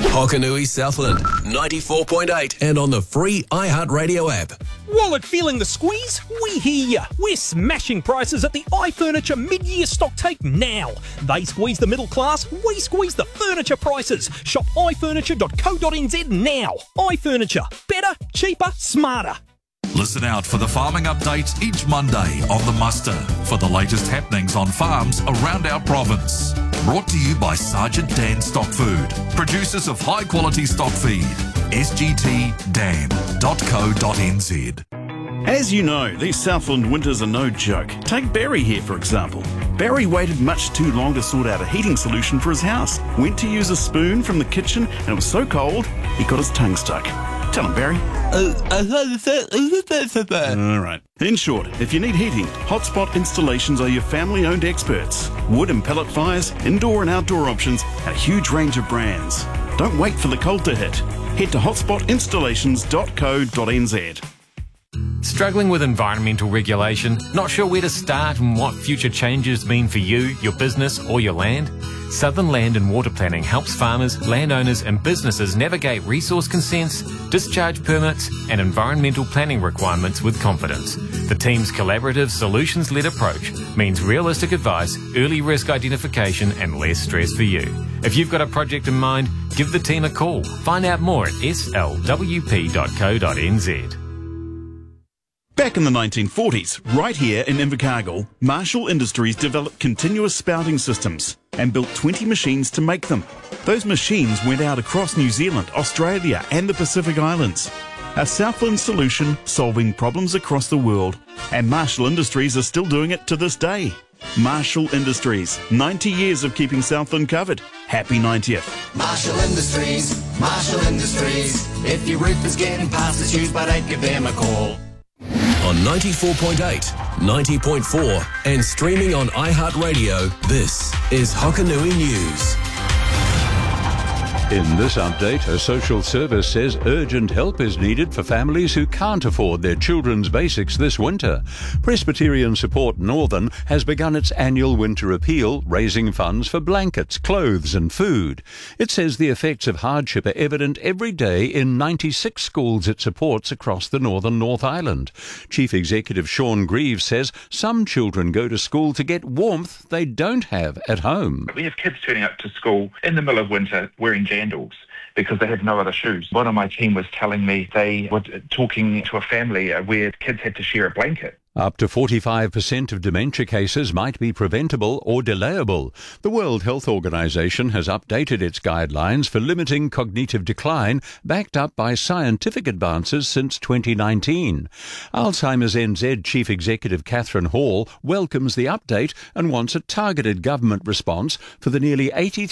Hokanui Southland, 94.8 and on the free iHeartRadio app. Wallet feeling the squeeze? We hear ya. We're smashing prices at the iFurniture mid-year stock take now. They squeeze the middle class, we squeeze the furniture prices. Shop ifurniture.co.nz now. iFurniture. Better, cheaper, smarter. Listen out for the farming updates each Monday on The Muster for the latest happenings on farms around our province. Brought to you by Sergeant Dan Stock Food, producers of high-quality stock feed. sgtdam.co.nz. As you know, these Southland winters are no joke. Take Barry here, for example. Barry waited much too long to sort out a heating solution for his house. Went to use a spoon from the kitchen, and it was so cold, he got his tongue stuck. Tell him, Barry. All right. In short, if you need heating, Hotspot Installations are your family-owned experts. Wood and pellet fires, indoor and outdoor options, and a huge range of brands. Don't wait for the cold to hit. Head to hotspotinstallations.co.nz. Struggling with environmental regulation? Not sure where to start and what future changes mean for you, your business or your land? Southern Land and Water Planning helps farmers, landowners and businesses navigate resource consents, discharge permits and environmental planning requirements with confidence. The team's collaborative, solutions-led approach means realistic advice, early risk identification and less stress for you. If you've got a project in mind, give the team a call. Find out more at slwp.co.nz. Back in the 1940s, right here in Invercargill, Marshall Industries developed continuous spouting systems and built 20 machines to make them. Those machines went out across New Zealand, Australia and the Pacific Islands. A Southland solution solving problems across the world. And Marshall Industries are still doing it to this day. Marshall Industries, 90 years of keeping Southland covered. Happy 90th. Marshall Industries, Marshall Industries. If your roof is getting past its use by date, give them a call. On 94.8, 90.4 and streaming on iHeartRadio, this is Hokanui News. In this update, a social service says urgent help is needed for families who can't afford their children's basics this winter. Presbyterian Support Northern has begun its annual winter appeal, raising funds for blankets, clothes and food. It says the effects of hardship are evident every day in 96 schools it supports across the northern North Island. Chief Executive Sean Greaves says some children go to school to get warmth they don't have at home. We have kids turning up to school in the middle of winter wearing jandals because they have no other shoes. One of my team was telling me they were talking to a family where kids had to share a blanket. Up to 45% of dementia cases might be preventable or delayable. The World Health Organization has updated its guidelines for limiting cognitive decline, backed up by scientific advances since 2019. Alzheimer's NZ Chief Executive Catherine Hall welcomes the update and wants a targeted government response for the nearly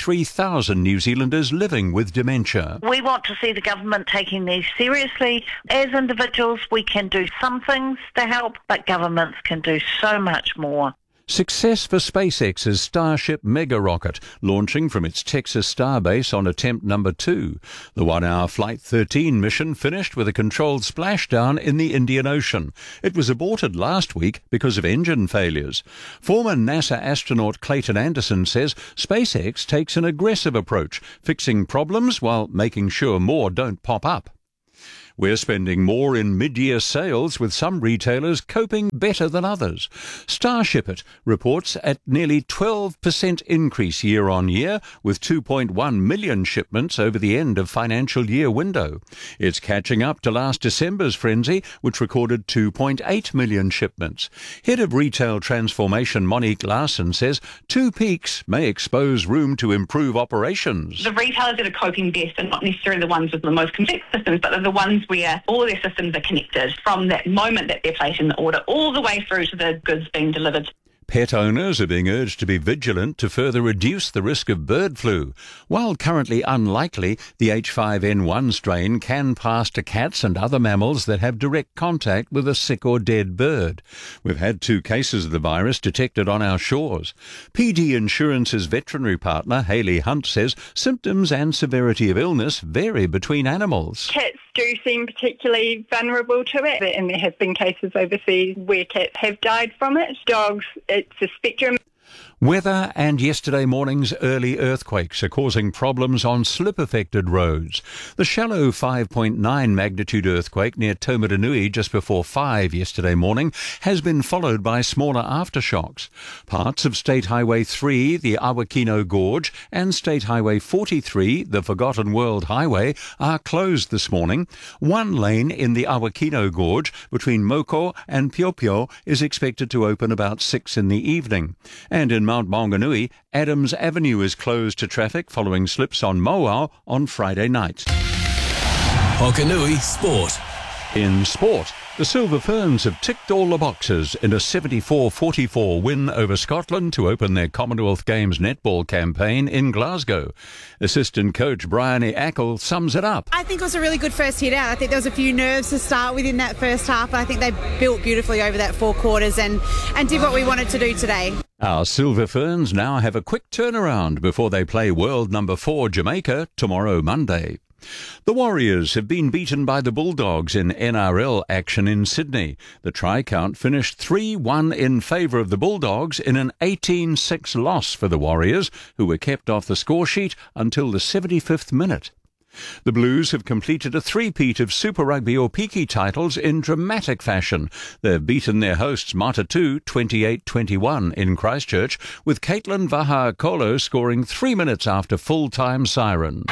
83,000 New Zealanders living with dementia. We want to see the government taking these seriously. As individuals, we can do some things to help, but governments can do so much more. Success for SpaceX's Starship mega rocket, launching from its Texas starbase on attempt number 2. The 1-hour Flight 13 mission finished with a controlled splashdown in the Indian Ocean. It was aborted last week because of engine failures. Former NASA astronaut Clayton Anderson says SpaceX takes an aggressive approach, fixing problems while making sure more don't pop up. We're spending more in mid-year sales, with some retailers coping better than others. Starship It reports at nearly 12% increase year on year, with 2.1 million shipments over the end of financial year window. It's catching up to last December's frenzy, which recorded 2.8 million shipments. Head of Retail Transformation Monique Larson says 2 peaks may expose room to improve operations. The retailers that are coping best are not necessarily the ones with the most complex systems, but they're the ones where all their systems are connected from that moment that they're placing the order all the way through to the goods being delivered. Pet owners are being urged to be vigilant to further reduce the risk of bird flu. While currently unlikely, the H5N1 strain can pass to cats and other mammals that have direct contact with a sick or dead bird. We've had 2 cases of the virus detected on our shores. PD Insurance's veterinary partner, Hayley Hunt, says symptoms and severity of illness vary between animals. Cats do seem particularly vulnerable to it, and there have been cases overseas where cats have died from it. Dogs, it's a spectrum. Weather and yesterday morning's early earthquakes are causing problems on slip-affected roads. The shallow 5.9 magnitude earthquake near Taumarunui just before 5 yesterday morning has been followed by smaller aftershocks. Parts of State Highway 3, the Awakino Gorge, and State Highway 43, the Forgotten World Highway, are closed this morning. One lane in the Awakino Gorge between Moko and Piopio is expected to open about 6 in the evening. And in Mount Maunganui, Adams Avenue is closed to traffic following slips on Moao on Friday night. Hokanui Sport. In sport, the Silver Ferns have ticked all the boxes in a 74-44 win over Scotland to open their Commonwealth Games netball campaign in Glasgow. Assistant coach Bryony Ackle sums it up. I think it was a really good first hit out. I think there was a few nerves to start with in that first half. I think they built beautifully over that 4 quarters and did what we wanted to do today. Our Silver Ferns now have a quick turnaround before they play world number 4 Jamaica tomorrow Monday. The Warriors have been beaten by the Bulldogs in NRL action in Sydney. The try count finished 3-1 in favour of the Bulldogs in an 18-6 loss for the Warriors, who were kept off the score sheet until the 75th minute. The Blues have completed a three-peat of Super Rugby Opiki titles in dramatic fashion. They've beaten their hosts Matatu 28-21 in Christchurch, with Caitlin Vaha-Kolo scoring 3 minutes after full-time siren.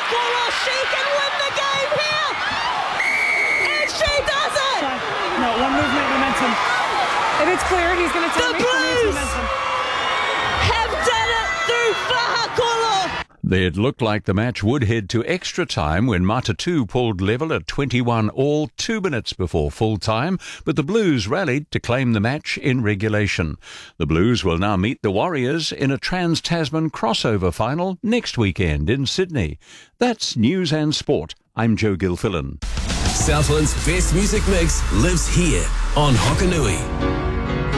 One movement momentum. If it's clear, he's going to tell me. The Blues have done it through Vaha-Kolo. It looked like the match would head to extra time when Matatu pulled level at 21 all 2 minutes before full time, but the Blues rallied to claim the match in regulation. The Blues will now meet the Warriors in a Trans-Tasman crossover final next weekend in Sydney. That's News and Sport. I'm Joe Gilfillan. Southland's best music mix lives here on Hokanui.